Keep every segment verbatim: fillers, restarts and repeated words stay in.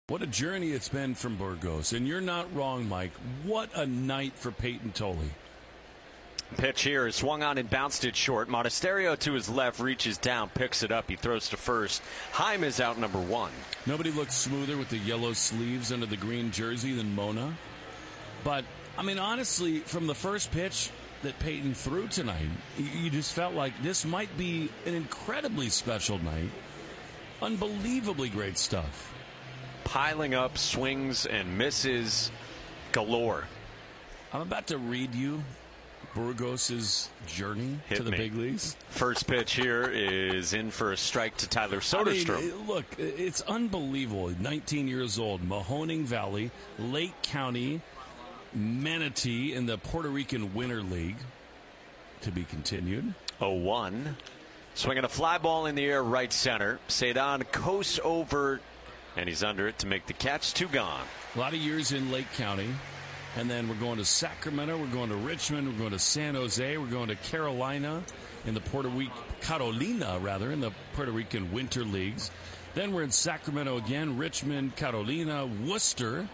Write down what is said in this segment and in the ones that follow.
What a journey it's been from Burgos. And you're not wrong, Mike. What a night for Peyton Tolley. Pitch here is swung on and bounced it short. Monasterio to his left reaches down, picks it up. He throws to first. Heim is out number one. Nobody looks smoother with the yellow sleeves under the green jersey than Mona. But, I mean, honestly, from the first pitch that Peyton threw tonight, you just felt like this might be an incredibly special night. Unbelievably great stuff. Piling up swings and misses galore. I'm about to read you Burgos' journey Hit to the me. big leagues. First pitch here is in for a strike to Tyler Soderstrom. I mean, look, it's unbelievable. nineteen years old, Mahoning Valley, Lake County, Manatee in the Puerto Rican Winter League. To be continued. oh one. Swinging a fly ball in the air, right center. Cedon coasts over, and he's under it to make the catch. Two gone. A lot of years in Lake County. And then we're going to Sacramento. We're going to Richmond. We're going to San Jose. We're going to Carolina in the Puerto Rican, Carolina, rather, in the Puerto Rican Winter Leagues. Then we're in Sacramento again, Richmond, Carolina, Worcester,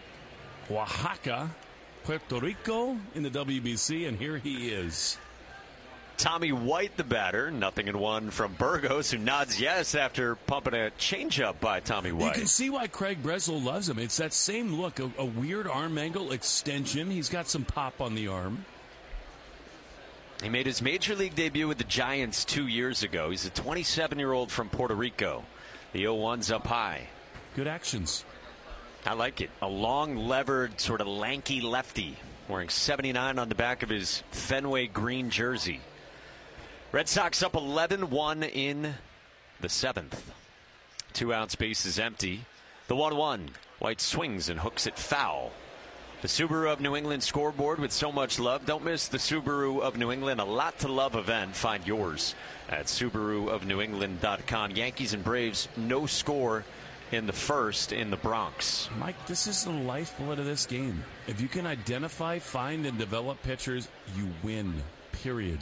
Oaxaca, Puerto Rico in the W B C, and here he is. Tommy White, the batter, nothing in one from Burgos, who nods yes after pumping a changeup by Tommy White. You can see why Craig Breslow loves him. It's that same look, a, a weird arm angle extension. He's got some pop on the arm. He made his major league debut with the Giants two years ago. He's a twenty-seven-year-old from Puerto Rico. The oh one's up high. Good actions. I like it. A long, levered, sort of lanky lefty, wearing seventy-nine on the back of his Fenway green jersey. Red Sox up eleven one in the seventh. Two outs, base is empty. The one one. White swings and hooks it foul. The Subaru of New England scoreboard with so much love. Don't miss the Subaru of New England A Lot to Love event. Find yours at Subaru of New England dot com. Yankees and Braves, no score in the first in the Bronx. Mike, this is the lifeblood of this game. If you can identify, find, and develop pitchers, you win. Period.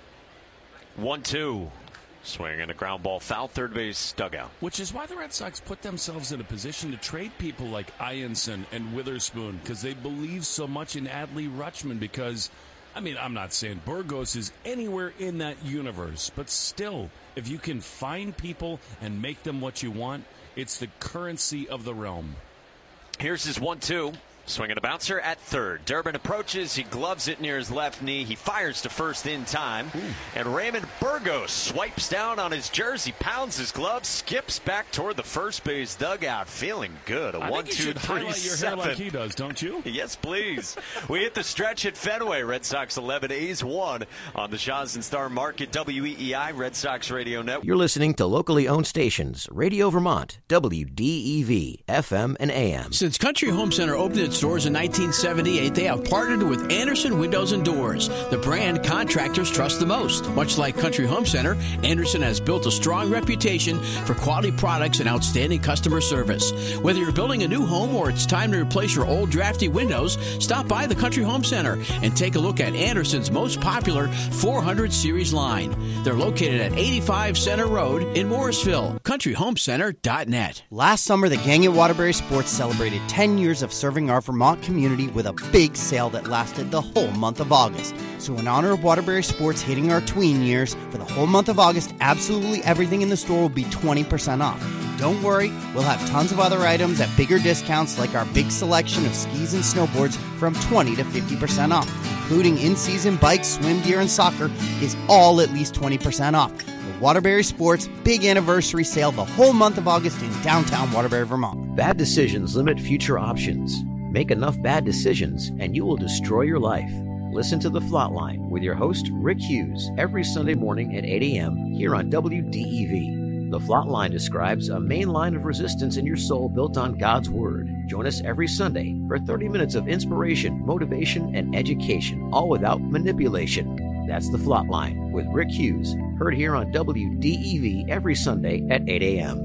one two. Swing and a ground ball foul, third base dugout. Which is why the Red Sox put themselves in a position to trade people like Ianson and Witherspoon, because they believe so much in Adley Rutschman. Because, I mean, I'm not saying Burgos is anywhere in that universe, but still, if you can find people and make them what you want, it's the currency of the realm. Here's his one two. Swinging a bouncer at third. Durbin approaches. He gloves it near his left knee. He fires to first in time. Ooh. And Raymond Burgos swipes down on his jersey, pounds his glove, skips back toward the first base dugout. Feeling good. A I one, think two, you should three, highlight your seven. hair like he does, don't you? Yes, please. We hit the stretch at Fenway. Red Sox eleven, A's one on the Shaw's and Star Market, W E E I, Red Sox Radio Network. You're listening to locally owned stations, Radio Vermont, W D E V, F M and A M. Since Country Home Center opened its doors in nineteen seventy-eight, they have partnered with Anderson Windows and Doors, the brand contractors trust the most. Much like Country Home Center, Anderson has built a strong reputation for quality products and outstanding customer service. Whether you're building a new home or it's time to replace your old drafty windows, stop by the Country Home Center and take a look at Anderson's most popular four hundred series line. They're located at eighty-five Center Road in Morrisville. country home center dot net. Last summer, the gang at Waterbury Sports celebrated ten years of serving our Vermont community with a big sale that lasted the whole month of August. So in honor of Waterbury Sports hitting our tween years, for the whole month of August, absolutely everything in the store will be twenty percent off. Don't worry, we'll have tons of other items at bigger discounts, like our big selection of skis and snowboards from twenty to fifty percent off, including in-season bikes, swim gear, and soccer is all at least twenty percent off. The Waterbury Sports big anniversary sale the whole month of August in downtown Waterbury, Vermont. Bad decisions limit future options. Make enough bad decisions and you will destroy your life. Listen to The Flatline with your host, Rick Hughes, every Sunday morning at eight a.m. here on W D E V. The Flatline describes a main line of resistance in your soul built on God's Word. Join us every Sunday for thirty minutes of inspiration, motivation, and education, all without manipulation. That's The Flatline with Rick Hughes, heard here on W D E V every Sunday at eight a.m.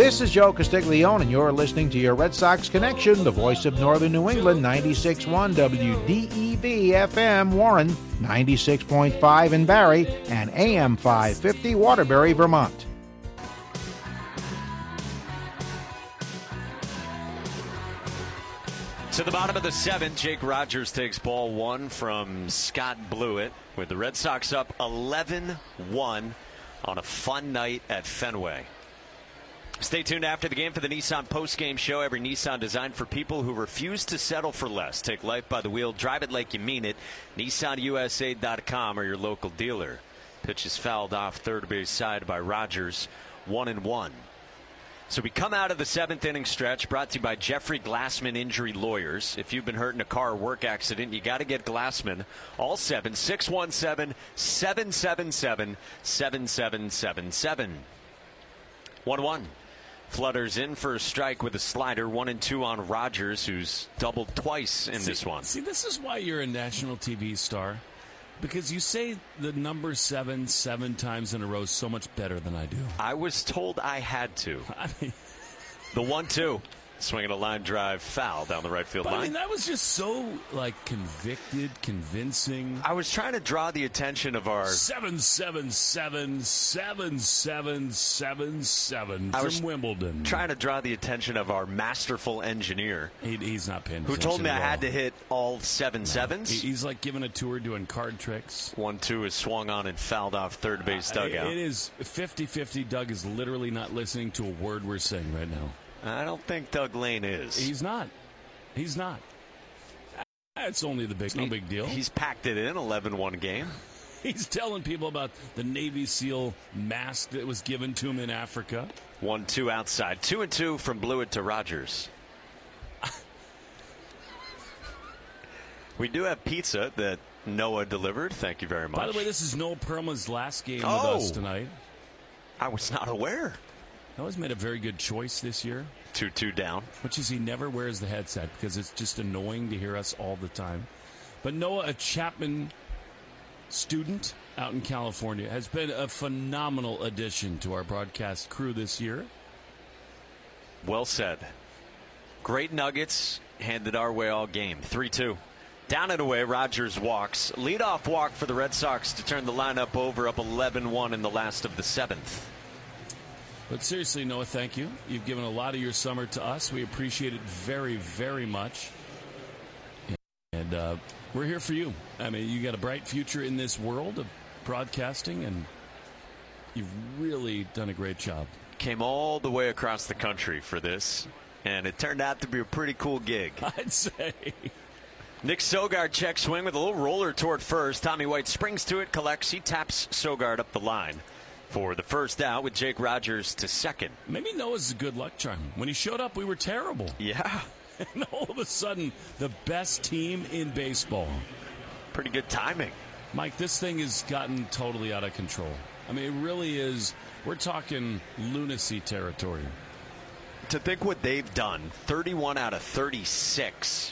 This is Joe Castiglione, and you're listening to your Red Sox Connection, the voice of Northern New England, ninety-six point one W D E V F M Warren, ninety-six point five in Barrie, and A M five fifty Waterbury, Vermont. To the bottom of the seventh, Jake Rogers takes ball one from Scott Blewett, with the Red Sox up eleven one on a fun night at Fenway. Stay tuned after the game for the Nissan post-game show. Every Nissan designed for people who refuse to settle for less. Take life by the wheel. Drive it like you mean it. Nissan U S A dot com or your local dealer. Pitch is fouled off third base side by Rogers. One and one. So we come out of the seventh inning stretch, brought to you by Jeffrey Glassman Injury Lawyers. If you've been hurt in a car or work accident, you got to get Glassman. All seven, six one seven, seven seven seven, seven seven seven seven. one one. Flutters in for a strike with a slider. One and two on Rogers, who's doubled twice in see, this one. See, this is why you're a national T V star. Because you say the number seven seven times in a row so much better than I do. I was told I had to. I mean, the one two. Swinging a line drive foul down the right field but line. I mean, that was just so, like, convicted, convincing. I was trying to draw the attention of our... seven seven seven, seven seven seven seven I from was Wimbledon. Trying to draw the attention of our masterful engineer. He, he's not paying Who attention told me I at had all. to hit all seven No. sevens. He, he's like giving a tour doing card tricks. one two is swung on and fouled off third base dugout. Uh, it is fifty fifty. Doug is literally not listening to a word we're saying right now. I don't think Doug Lane is. He's not. He's not. That's only the big, no big deal. He's packed it in, eleven one game. He's telling people about the Navy SEAL mask that was given to him in Africa. one two outside. two and two from Blewett to Rogers. We do have pizza that Noah delivered. Thank you very much. By the way, this is Noah Perlman's last game Oh. with us tonight. I was not aware. Noah's made a very good choice this year. two two down. Which is he never wears the headset because it's just annoying to hear us all the time. But Noah, a Chapman student out in California, has been a phenomenal addition to our broadcast crew this year. Well said. Great Nuggets handed our way all game. three two. Down and away, Rogers walks. Leadoff walk for the Red Sox to turn the lineup over, up eleven one in the last of the seventh. But seriously, Noah, thank you. You've given a lot of your summer to us. We appreciate it very, very much. And uh, we're here for you. I mean, you got a bright future in this world of broadcasting, and you've really done a great job. Came all the way across the country for this, and it turned out to be a pretty cool gig. I'd say. Nick Sogard check swing with a little roller toward first. Tommy White springs to it, collects. He taps Sogard up the line for the first out with Jake Rogers to second. Maybe Noah's a good luck charm. When he showed up, we were terrible. Yeah. And all of a sudden, the best team in baseball. Pretty good timing. Mike, this thing has gotten totally out of control. I mean, it really is. We're talking lunacy territory. To think what they've done, thirty-one out of thirty-six,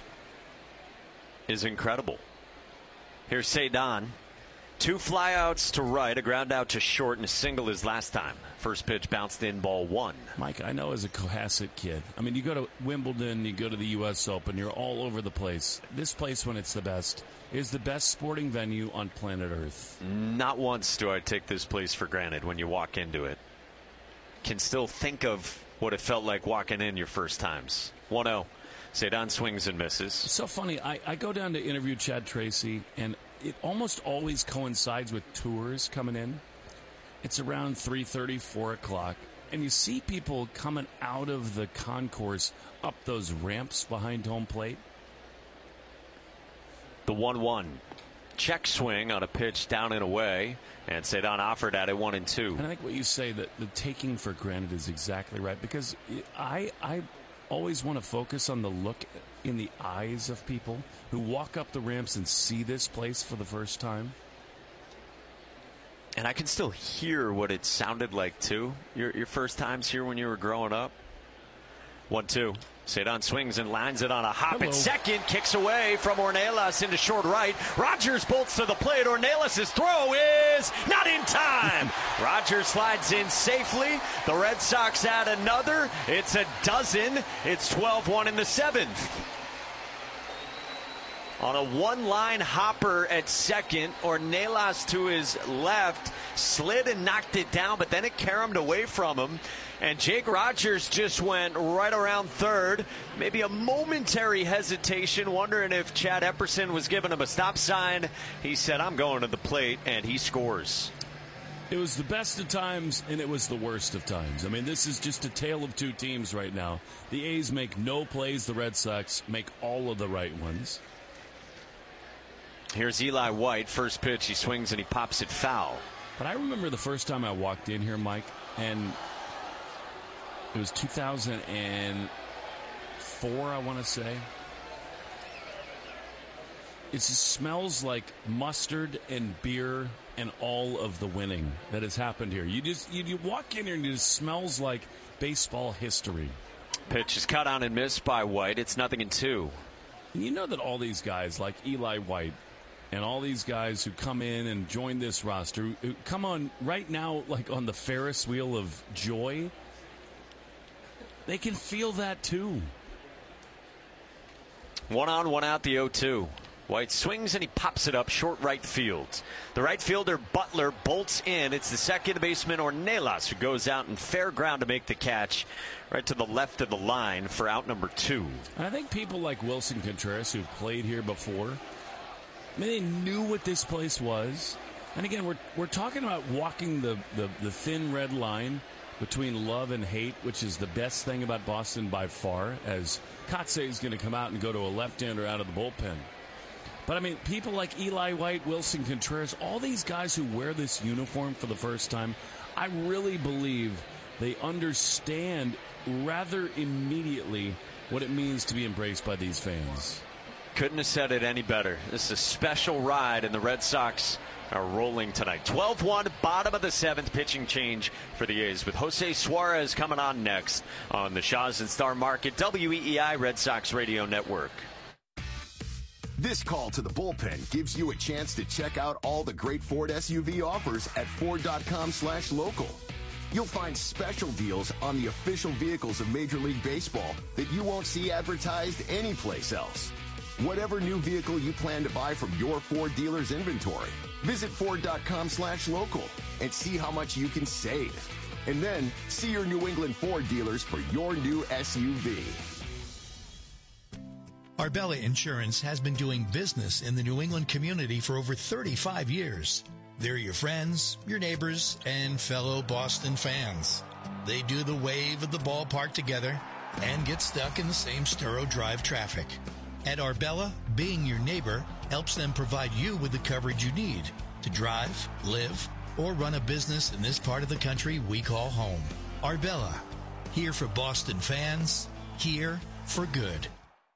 is incredible. Here's Cedon. Two flyouts to right, a ground out to short, and a single his last time. First pitch bounced in, ball one. Mike, I know as a Cohasset kid, I mean, you go to Wimbledon, you go to the U S Open, you're all over the place. This place, when it's the best, is the best sporting venue on planet Earth. Not once do I take this place for granted when you walk into it. Can still think of what it felt like walking in your first times. one oh. Cedon swings and misses. It's so funny. I, I go down to interview Chad Tracy, and it almost always coincides with tours coming in. It's around three thirty, four o'clock, and you see people coming out of the concourse up those ramps behind home plate. The one one. Check swing on a pitch down and away, and Cedon offered at it one and two. And I think what you say, that the taking for granted, is exactly right, because I I always want to focus on the look in the eyes of people who walk up the ramps and see this place for the first time. And I can still hear what it sounded like, too. Your your first times here when you were growing up. one two. Cedon swings and lines it on a hop Hello. at second. Kicks away from Ornelas into short right. Rogers bolts to the plate. Ornelas' throw is not in time. Rogers slides in safely. The Red Sox add another. It's a dozen. It's twelve one in the seventh. On a one-line hopper at second, Ornelas to his left slid and knocked it down, but then it caromed away from him. And Jake Rogers just went right around third. Maybe a momentary hesitation, wondering if Chad Epperson was giving him a stop sign. He said, I'm going to the plate, and he scores. It was the best of times, and it was the worst of times. I mean, this is just a tale of two teams right now. The A's make no plays. The Red Sox make all of the right ones. Here's Eli White. First pitch, he swings and he pops it foul. But I remember the first time I walked in here, Mike, and it was two thousand four, I want to say. It just smells like mustard and beer and all of the winning that has happened here. You just you, you walk in here and it just smells like baseball history. Pitch is cut on and missed by White. It's nothing in two. And you know that all these guys like Eli White and all these guys who come in and join this roster, who come on right now like on the Ferris wheel of joy, they can feel that too. One on, one out, the oh two. White swings and he pops it up short right field. The right fielder Butler bolts in. It's the second baseman Ornelas who goes out in fair ground to make the catch right to the left of the line for out number two. And I think people like Wilson Contreras who've played here before, I mean, they knew what this place was. And again, we're we're talking about walking the, the, the thin red line between love and hate, which is the best thing about Boston by far, as Kotsay is going to come out and go to a left-hander out of the bullpen. But, I mean, people like Eli White, Wilson Contreras, all these guys who wear this uniform for the first time, I really believe they understand rather immediately what it means to be embraced by these fans. Couldn't have said it any better. This is a special ride, and the Red Sox are rolling tonight. twelve one, bottom of the seventh, pitching change for the A's with Jose Suarez coming on next on the Shaw's and Star Market W E E I Red Sox Radio Network. This call to the bullpen gives you a chance to check out all the great Ford S U V offers at Ford.com slash local. You'll find special deals on the official vehicles of Major League Baseball that you won't see advertised anyplace else. Whatever new vehicle you plan to buy from your Ford dealer's inventory, visit Ford.com slash local and see how much you can save. And then see your New England Ford dealers for your new S U V. Arbella Insurance has been doing business in the New England community for over thirty-five years. They're your friends, your neighbors, and fellow Boston fans. They do the wave at the ballpark together and get stuck in the same Sturo Drive traffic. At Arbella, being your neighbor helps them provide you with the coverage you need to drive, live, or run a business in this part of the country we call home. Arbella, here for Boston fans, here for good.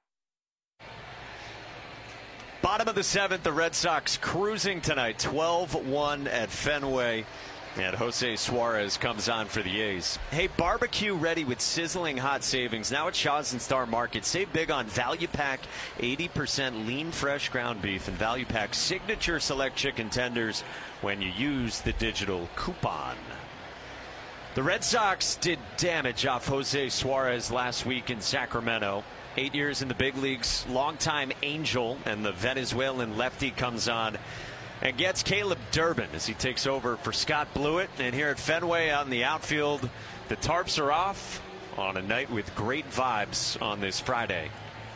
Bottom of the seventh, the Red Sox cruising tonight, twelve one at Fenway. And Jose Suarez comes on for the A's. Hey, barbecue ready with sizzling hot savings. Now at Shaw's and Star Market. Save big on Value Pack eighty percent lean fresh ground beef and Value Pack signature select chicken tenders when you use the digital coupon. The Red Sox did damage off Jose Suarez last week in Sacramento. Eight years in the big leagues, longtime Angel, and the Venezuelan lefty comes on and gets Caleb Durbin as he takes over for Scott Blewett. And here at Fenway out in the outfield, the tarps are off on a night with great vibes on this Friday.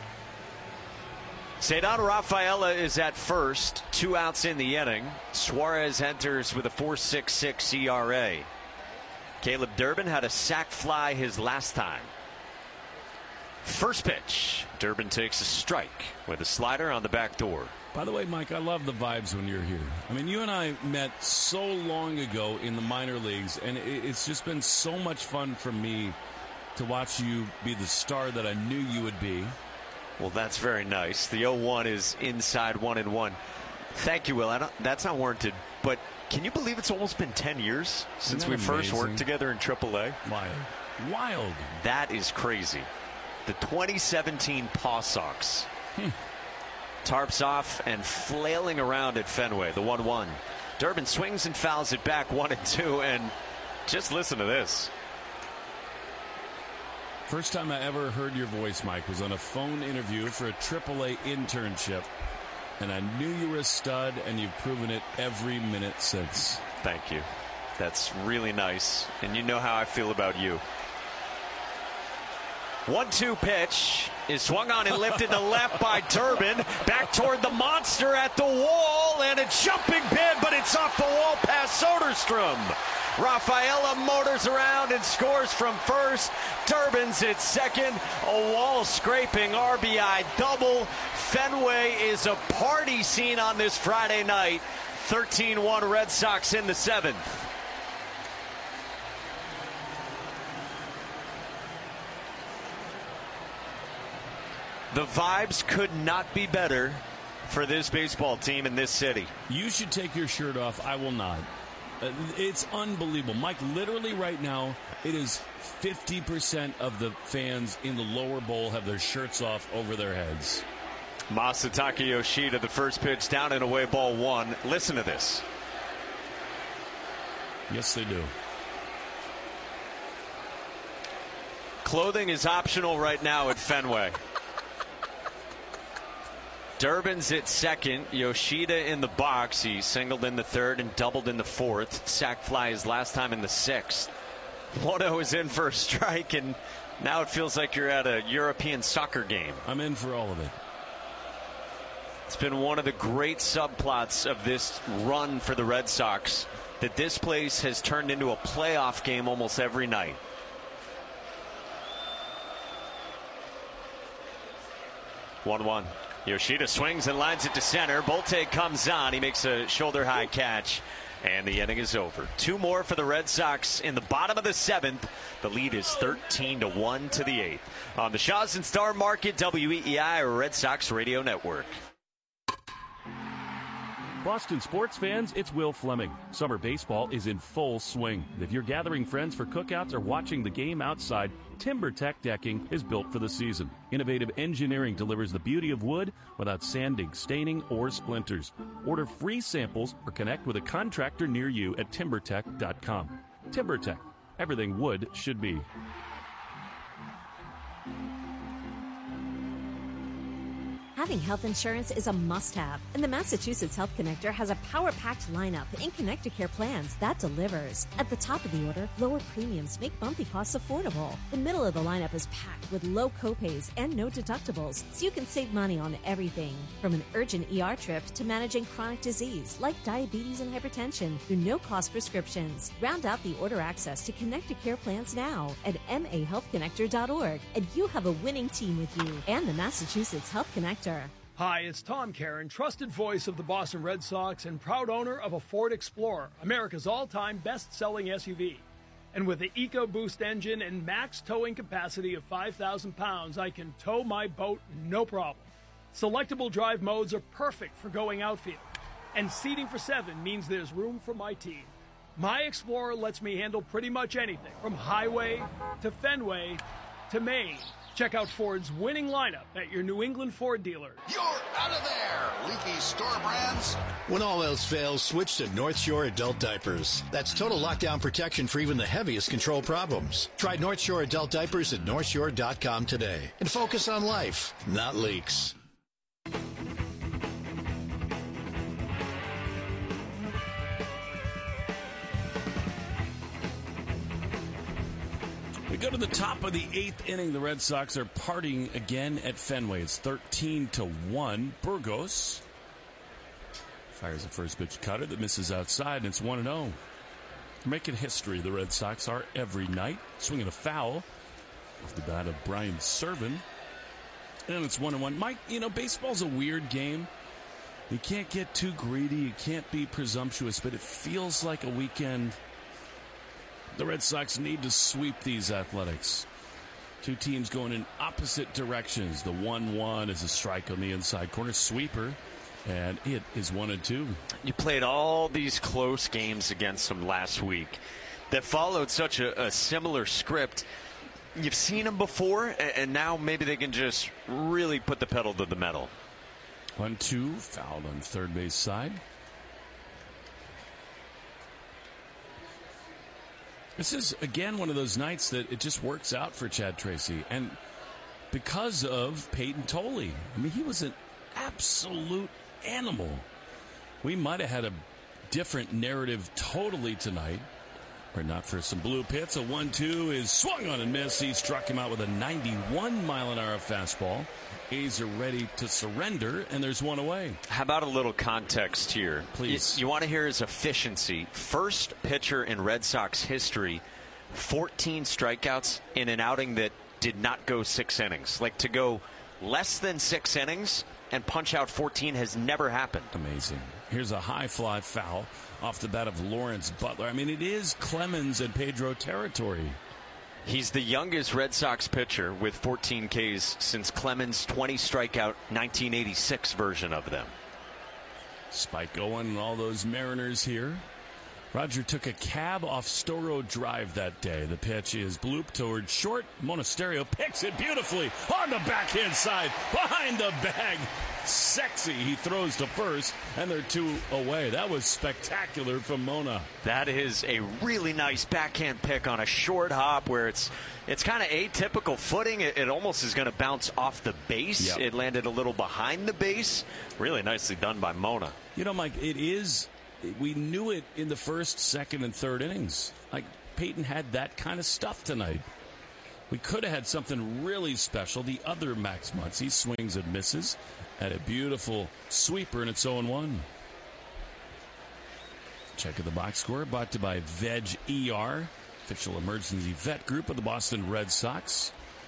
Cedon Rafaela is at first, two outs in the inning. Suarez enters with a four point six six E R A. Caleb Durbin had a sac fly his last time. First pitch, Durbin takes a strike with a slider on the back door. By the way, Mike, I love the vibes when you're here. I mean, you and I met so long ago in the minor leagues, and it's just been so much fun for me to watch you be the star that I knew you would be. Well, that's very nice. The oh one is inside one and one. Thank you, Will. I don't, that's not warranted, but can you believe it's almost been ten years since we amazing? first worked together in triple A? Wild. Wild. That is crazy. the twenty seventeen Paw Sox. Hmm. Tarps off and flailing around at Fenway, the one one. Durbin swings and fouls it back one and two, and just listen to this. First time I ever heard your voice, Mike, was on a phone interview for a triple A internship. And I knew you were a stud, and you've proven it every minute since. Thank you. That's really nice. And you know how I feel about you. one two pitch is swung on and lifted to left by Durbin. Back toward the monster at the wall, and a jumping pin, but it's off the wall past Soderstrom. Rafaela motors around and scores from first. Durbin's at second. A wall-scraping R B I double. Fenway is a party scene on this Friday night. thirteen one Red Sox in the seventh. The vibes could not be better for this baseball team in this city. You should take your shirt off. I will not. Uh, it's unbelievable. Mike, literally right now, it is fifty percent of the fans in the lower bowl have their shirts off over their heads. Masataka Yoshida, the first pitch, down and away, ball one. Listen to this. Yes, they do. Clothing is optional right now at Fenway. Durbin's at second. Yoshida in the box. He singled in the third and doubled in the fourth. Sac fly his last time in the sixth. one oh is in for a strike, and now it feels like you're at a European soccer game. I'm in for all of it. It's been one of the great subplots of this run for the Red Sox that this place has turned into a playoff game almost every night. one one. Yoshida swings and lines it to center. Bolte comes on. He makes a shoulder-high catch, and the inning is over. Two more for the Red Sox in the bottom of the seventh. The lead is thirteen to one to the eighth. On the Shaw's and Star Market, W E E I Red Sox Radio Network. Boston sports fans, it's Will Fleming. Summer baseball is in full swing. If you're gathering friends for cookouts or watching the game outside, TimberTech Decking is built for the season. Innovative engineering delivers the beauty of wood without sanding, staining, or splinters. Order free samples or connect with a contractor near you at timber tech dot com. TimberTech, everything wood should be. Having health insurance is a must-have, and the Massachusetts Health Connector has a power-packed lineup in Connecticare plans that delivers. At the top of the order, lower premiums make monthly costs affordable. The middle of the lineup is packed with low copays and no deductibles, so you can save money on everything. From an urgent E R trip to managing chronic disease like diabetes and hypertension through no-cost prescriptions. Round out the order access to Connecticare plans now at m a health connector dot org, and you have a winning team with you and the Massachusetts Health Connector. Hi, it's Tom Caron, trusted voice of the Boston Red Sox and proud owner of a Ford Explorer, America's all-time best-selling S U V. And with the EcoBoost engine and max towing capacity of five thousand pounds, I can tow my boat no problem. Selectable drive modes are perfect for going outfield. And seating for seven means there's room for my team. My Explorer lets me handle pretty much anything, from highway to Fenway to Maine. Check out Ford's winning lineup at your New England Ford dealer. You're out of there, leaky store brands. When all else fails, switch to North Shore Adult Diapers. That's total lockdown protection for even the heaviest control problems. Try North Shore Adult Diapers at north shore dot com today and focus on life, not leaks. We go to the top of the eighth inning. The Red Sox are partying again at Fenway. It's thirteen to one. Burgos fires a first pitch cutter that misses outside, and it's one and oh. They're making history, the Red Sox are, every night. Swinging a foul off the bat of Brian Serven. And it's one and one. Mike, you know, baseball's a weird game. You can't get too greedy. You can't be presumptuous, but it feels like a weekend. The Red Sox need to sweep these Athletics. Two teams going in opposite directions. The one one is a strike on the inside corner. Sweeper, and it is one and two. You played all these close games against them last week that followed such a, a similar script. you've seen them before, and now maybe they can just really put the pedal to the metal. One, two, fouled on third base side. This is, again, one of those nights that it just works out for Chad Tracy. And because of Peyton Tolle. I mean, he was an absolute animal. We might have had a different narrative totally tonight. Or not for some blue pits. A one two is swung on and missed. He struck him out with a ninety-one mile an hour fastball. A's are ready to surrender, and there's one away. How about a little context here? Please. You, you want to hear his efficiency. First pitcher in Red Sox history, fourteen strikeouts in an outing that did not go six innings. Like, to go less than six innings and punch out fourteen has never happened. Amazing. Here's a high fly foul off the bat of Lawrence Butler. I mean, it is Clemens and Pedro territory. He's the youngest Red Sox pitcher with fourteen Ks since Clemens' twenty strikeout nineteen eighty-six version of them. Spike going and all those Mariners here. Roger took a cab off Storo Drive that day. The pitch is blooped toward short. Monasterio picks it beautifully on the backhand side, behind the bag. Sexy. He throws to first, and they're two away. That was spectacular from Mona. That is a really nice backhand pick on a short hop where it's it's kind of atypical footing. It, it almost is going to bounce off the base. Yep. It landed a little behind the base. Really nicely done by Mona. You know, Mike, it is... We knew it in the first, second, and third innings. Like, Peyton had that kind of stuff tonight. We could have had something really special. The other Max Muncy swings and misses at a beautiful sweeper, and it's oh and one. Check of the box score brought to you by Veg E R, official emergency vet group of the Boston Red Sox.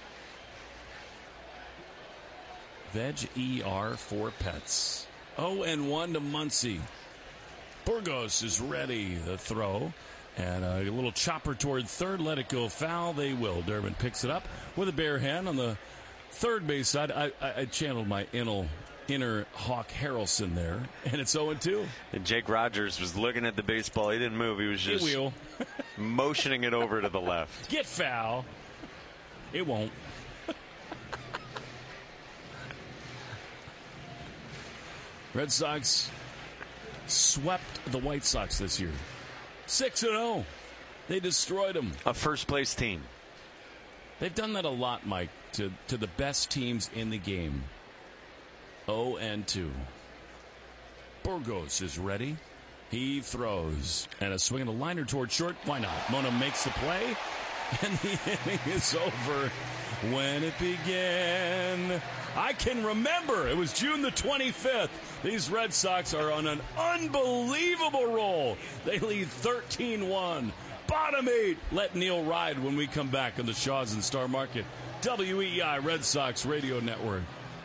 Veg E R for pets. oh and one to Muncy. Burgos is ready. The throw. And a little chopper toward third. Let it go foul. They will. Durbin picks it up with a bare hand on the third base side. I, I, I channeled my inner, inner Hawk Harrelson there. And it's oh and two. And Jake Rogers was looking at the baseball. He didn't move. He was just wheel. motioning it over to the left. Get foul. It won't. Red Sox swept the White Sox this year. six and oh. They destroyed them. A first-place team. They've done that a lot, Mike, to, to the best teams in the game. oh and two. Burgos is ready. He throws. And a swing and a liner toward short. Why not? Mona makes the play. And the inning is over. When it began, I can remember. It was June the twenty-fifth. These Red Sox are on an unbelievable roll. They lead thirteen one. Bottom eight. Let Neil ride when we come back on the Shaws and Star Market. W E I Red Sox Radio Network.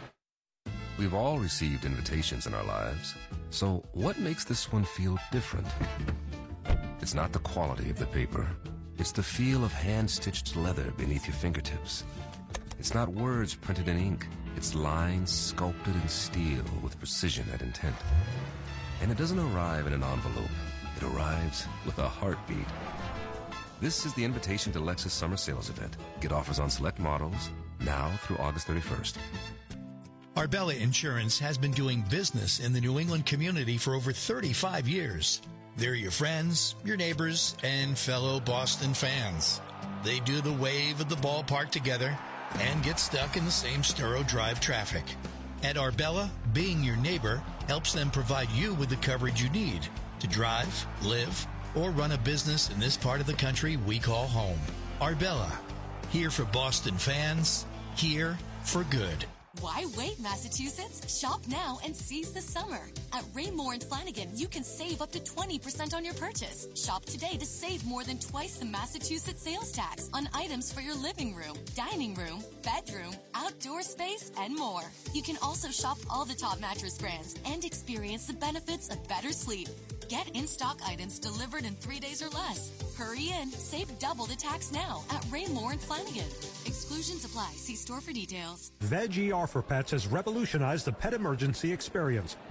We've all received invitations in our lives. So what makes this one feel different? It's not the quality of the paper. It's the feel of hand-stitched leather beneath your fingertips. It's not words printed in ink. It's lines sculpted in steel with precision and intent. And it doesn't arrive in an envelope. It arrives with a heartbeat. This is the invitation to Lexus Summer Sales Event. Get offers on select models now through August thirty-first. Arbella Insurance has been doing business in the New England community for over thirty-five years. They're your friends, your neighbors, and fellow Boston fans. They do the wave at the ballpark together and get stuck in the same Storo Drive traffic. At Arbella, being your neighbor helps them provide you with the coverage you need to drive, live, or run a business in this part of the country we call home. Arbella, here for Boston fans, here for good. Why wait, Massachusetts? Shop now and seize the summer. At Raymore and Flanagan, you can save up to twenty percent on your purchase. Shop today to save more than twice the Massachusetts sales tax on items for your living room, dining room, bedroom, outdoor space, and more. You can also shop all the top mattress brands and experience the benefits of better sleep. Get in-stock items delivered in three days or less. Hurry in, save double the tax now at Raymore and Flanagan. Exclusions apply. See store for details. Veg E R for Pets has revolutionized the pet emergency experience.